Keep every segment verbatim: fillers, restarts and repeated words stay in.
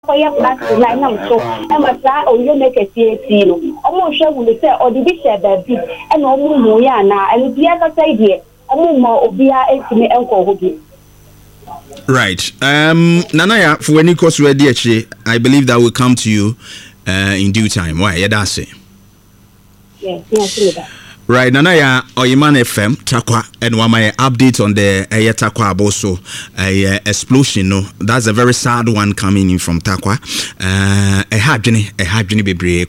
koye plastic line na so e ma sa o yo make tie tie no omo hwe wu le say o di bi share ba bi e na omo mu ya na e bia ka say die omo mo obia etimi enko ho bi. Right. Um Nanaya, for any course ready actually, I believe that will come to you uh, in due time. Why? Yeah, that's it. Yes, yes, that. Right, Nanaya Oyiman F M Takwa and one my update on the uh, Takwa also a uh, explosion. No, that's a very sad one coming in from Takwa. Uh, a hajini, a hajini bebre.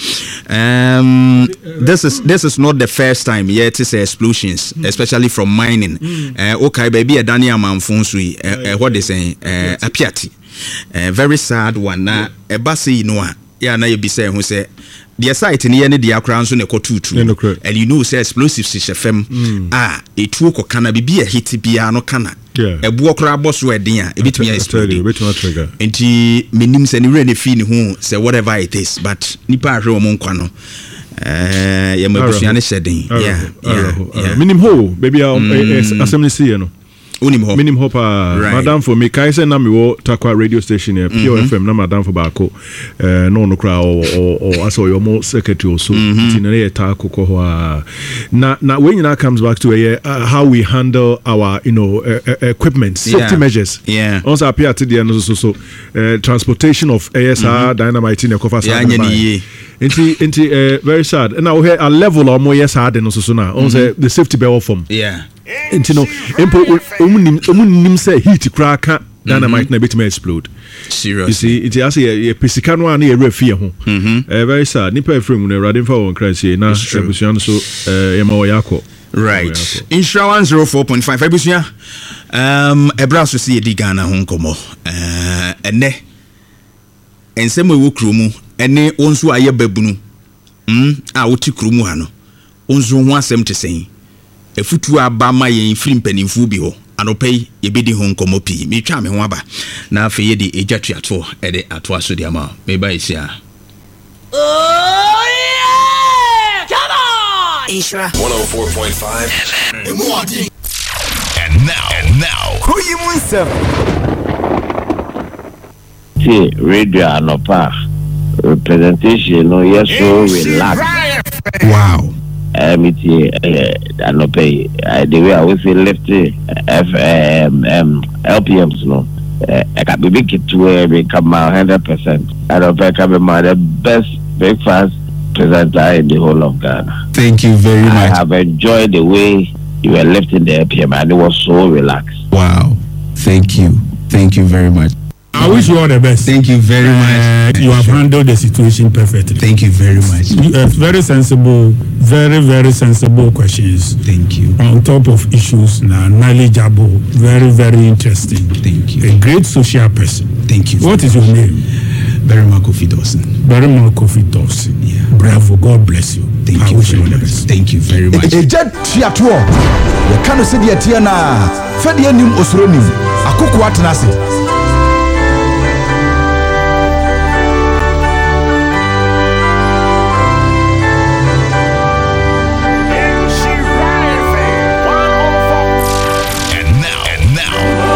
Um, this is this is not the first time yet. It's explosions, mm. especially from mining. Mm. Uh, okay, baby, a Daniel Manfonsui. Uh, uh, what they saying? Uh, a piati. A very sad one. Na a basi noa. Yeah, na you be saying who say. The site in the dia crown so ne kotutu and you know say explosives is fm mm. ah etu ko kana bi a hit bia no kana e buo kra boss we den a e bitumi explode e bitumi trigger enti menim se ne re ne fi ne hu say whatever it is but nipa ahwe o mon kwa no eh ya mabusua ne hyeden yeah yeah menim ho baby assembly see no Unimho. Minim Hopa, right. Madam for me, Kaisen Namiwo, Takwa radio station here, P O F M, na Madam for Bako, uh, no no crowd or or as your more secretary or so, Tinere Tako Koha. Now, now when that comes back to uh, uh, how we handle our, you know, uh, uh, equipment, safety yeah. measures. Yeah. Also appear to the end also so uh, transportation of A S R, mm-hmm. dynamite in the cover. Yeah, Inti inti uh, very sad. And now we have a level or more yes hard and also so now. Also the safety bell form. Yeah. Inti no impo omunim omunim say heat crack dynamite na bit may explode. Serious. You see, it is a pisika no na e refie ho. Mhm. Eh very sad. Nipa efrem na radin fa won crazy na ebusuan so eh yema wo yakọ. Right. Insura one oh four point five ebusuan. Um ebra so see edi Ghana ho nkomo. Eh ene ensem we wo kromu ene onso aye babunu. Mm a wo ti kromu ha no. Onso ho asem te sen. Efutu aba ma yen firi mpanimfu bi ho anopei yebedi ho nkomo pi me twa me ho aba na afa ye di ejatu ato e de ato aso di ama me ba isia. Oh yeah, come on. Isra one oh four point five and now and now who you munsem see radio anopa representation no yes so relax. Wow. Um, it's uh, I no pay. Uh, the way I always say left F um, um L P Ms no. I can be big to where we come out hundred percent. I don't pay come my the best breakfast presenter in the whole of Ghana. Thank you very much. I have enjoyed the way you were lifting the L P M and it was so relaxed. Wow. Thank you. Thank you very much. I wish you all the best. Thank you very uh, much. You have sure. handled the situation perfectly. Thank you very much. Uh, very sensible, very, very sensible questions. Thank you. On top of issues, now knowledgeable, very, very interesting. Thank you. A great social person. Thank you. What is your name? Berima Kofi Dawson. Berima Kofi Dawson. Yeah. Bravo. God bless you. Thank I you wish very you all the much. best. Thank you very much. Ejet Tiatuo. You can't say the Tiana. Fedi enim osronim. Akuku atenase.